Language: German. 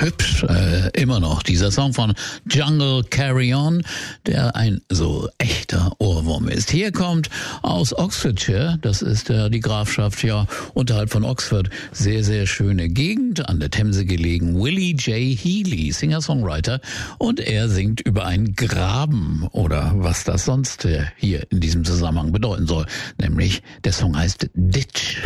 hübsch, immer noch. Dieser Song von Jungle Carry On, der ein so echter Ohrwurm ist. Hier kommt aus Oxfordshire, das ist die Grafschaft ja unterhalb von Oxford, sehr, sehr schöne Gegend, an der Themse gelegen, Willie J. Healy, Singer-Songwriter, und er singt über einen Graben oder was das sonst hier in diesem Zusammenhang bedeuten soll, nämlich der Song heißt Ditch.